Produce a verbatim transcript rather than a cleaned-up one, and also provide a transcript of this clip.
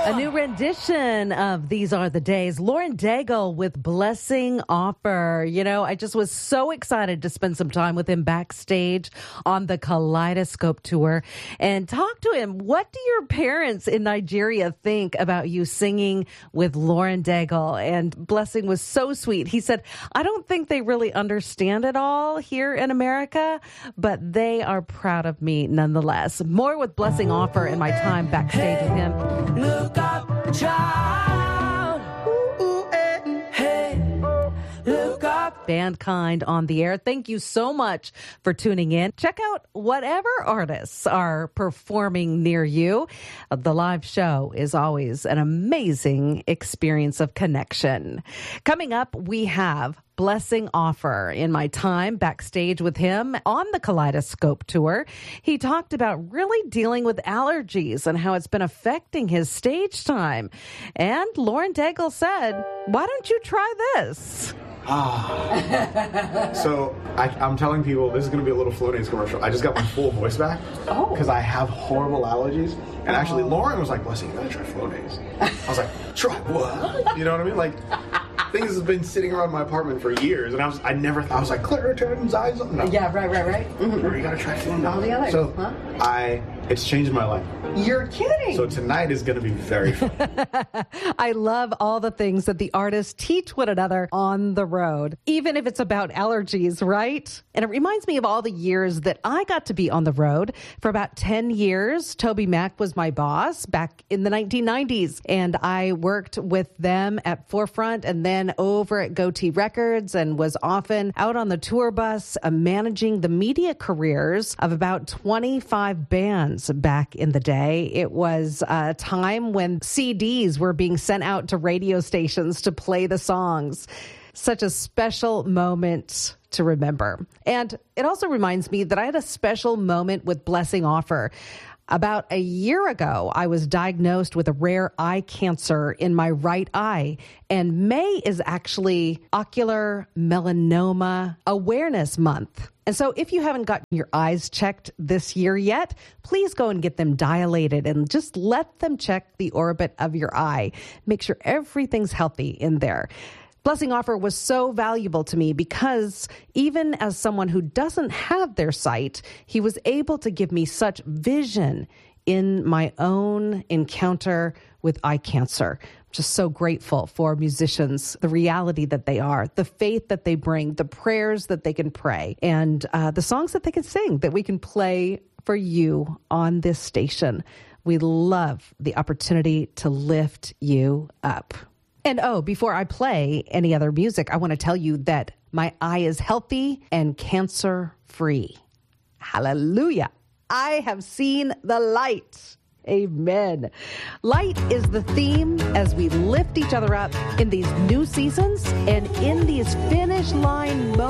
A new rendition of These Are the Days. Lauren Daigle with Blessing Offer. You know, I just was so excited to spend some time with him backstage on the Kaleidoscope tour and talk to him. What do your parents in Nigeria think about you singing with Lauren Daigle? And Blessing was so sweet. He said, I don't think they really understand it all here in America, but they are proud of me nonetheless. More with Blessing Offer in my time backstage with him. Look up, child. Ooh, ooh, eh, hey, look up. Bandkind on the air. Thank you so much for tuning in. Check out whatever artists are performing near you. The live show is always an amazing experience of connection. Coming up, we have Blessing Offer in my time backstage with him on the Kaleidoscope tour. He talked about really dealing with allergies and how it's been affecting his stage time. And Lauren Daigle said, why don't you try this? Ah. So I, I'm telling people this is going to be a little Flonase commercial. I just got my full voice back because I have horrible allergies. And actually, Lauren was like, Blessing, you got to try Flonase. I was like, try what? You know what I mean? Like, things have been sitting around my apartment for years, and I was I never thought I was like Claritin, Zyzum. No. Yeah, right, right, right. Mm-hmm. You gotta try Flonase. All the others, so huh? I it's changed my life. You're kidding. So tonight is gonna be very fun. I love all the things that the artists teach one another on the road, even if it's about allergies, right? And it reminds me of all the years that I got to be on the road. For about ten years, Toby Mac was my boss back in the nineteen nineties, and I worked with them at Forefront and then over at Goatee Records, and was often out on the tour bus uh, managing the media careers of about twenty-five bands back in the day. It was a time when C Ds were being sent out to radio stations to play the songs. Such a special moment to remember. And it also reminds me that I had a special moment with Blessing Offer. About a year ago, I was diagnosed with a rare eye cancer in my right eye, and May is actually Ocular Melanoma Awareness Month. And so if you haven't gotten your eyes checked this year yet, please go and get them dilated and just let them check the orbit of your eye. Make sure everything's healthy in there. Blessing Offer was so valuable to me because even as someone who doesn't have their sight, he was able to give me such vision in my own encounter with eye cancer. I'm just so grateful for musicians, the reality that they are, the faith that they bring, the prayers that they can pray, and uh, the songs that they can sing that we can play for you on this station. We love the opportunity to lift you up. And oh, before I play any other music, I want to tell you that my eye is healthy and cancer-free. Hallelujah. I have seen the light. Amen. Light is the theme as we lift each other up in these new seasons and in these finish line moments.